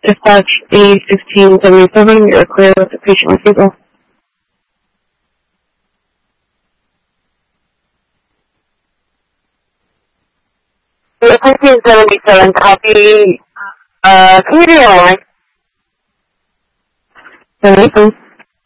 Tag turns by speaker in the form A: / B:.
A: Dispatch A1677, you're clear with the patient refusal. The 1577 copy, can you do it online?